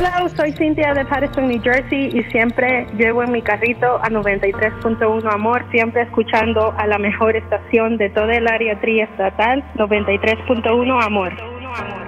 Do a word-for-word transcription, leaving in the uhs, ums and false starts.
Hola, soy Cintia de Patterson, New Jersey y siempre llevo en mi carrito a noventa y tres punto uno Amor, siempre escuchando a la mejor estación de toda el área triestatal, noventa y tres punto uno Amor.